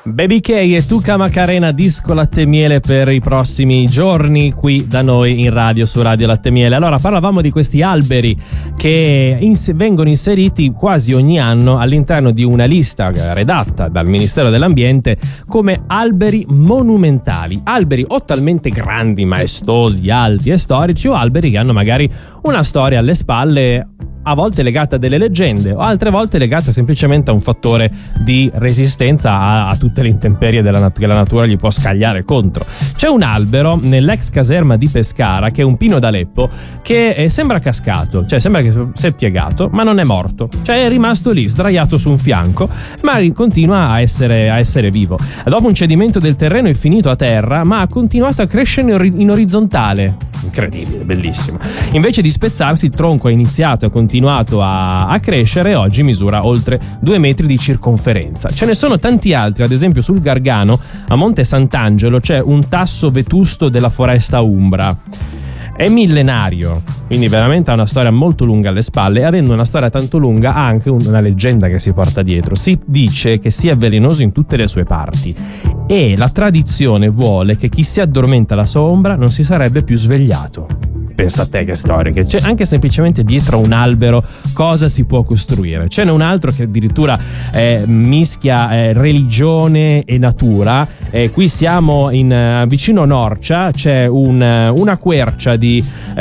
Baby K e Tuca Macarena, disco Latte e Miele per i prossimi giorni qui da noi in radio, su Radio Latte e Miele. Allora, parlavamo di questi alberi che vengono inseriti quasi ogni anno all'interno di una lista redatta dal Ministero dell'Ambiente come alberi monumentali, alberi o talmente grandi, maestosi, alti e storici, o alberi che hanno magari una storia alle spalle, a volte legata a delle leggende o altre volte legata semplicemente a un fattore di resistenza a tutte le intemperie che la natura gli può scagliare contro. C'è un albero nell'ex caserma di Pescara, che è un pino d'Aleppo, che sembra cascato, cioè sembra che si è piegato, ma non è morto, cioè è rimasto lì sdraiato su un fianco, ma continua a essere vivo. Dopo un cedimento del terreno è finito a terra, ma ha continuato a crescere in orizzontale. Incredibile, bellissimo. Invece di spezzarsi, il tronco ha iniziato e continuato a crescere e oggi misura oltre 2 metri di circonferenza. Ce ne sono tanti altri, ad esempio sul Gargano, a Monte Sant'Angelo, c'è un tasso vetusto della foresta umbra. È millenario, quindi veramente ha una storia molto lunga alle spalle, e avendo una storia tanto lunga ha anche una leggenda che si porta dietro. Si dice che sia velenoso in tutte le sue parti e la tradizione vuole che chi si addormenta alla sua ombra non si sarebbe più svegliato. Pensa a te che storia, che c'è anche semplicemente dietro un albero cosa si può costruire. Ce n'è un altro che addirittura mischia religione e natura. Qui siamo vicino Norcia, c'è una quercia di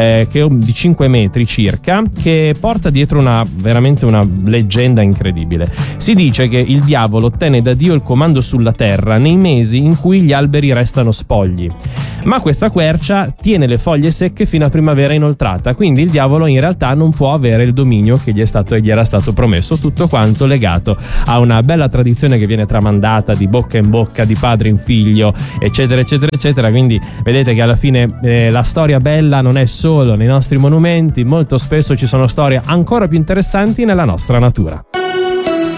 5 metri circa, che porta dietro veramente una leggenda incredibile. Si dice che il diavolo ottenne da Dio il comando sulla terra nei mesi in cui gli alberi restano spogli, ma questa quercia tiene le foglie secche fino a primavera inoltrata, quindi il diavolo in realtà non può avere il dominio che gli era stato promesso. Tutto quanto legato a una bella tradizione che viene tramandata di bocca in bocca, di padre in figlio, eccetera eccetera eccetera. Quindi vedete che alla fine la storia bella non è solo nei nostri monumenti, molto spesso ci sono storie ancora più interessanti nella nostra natura.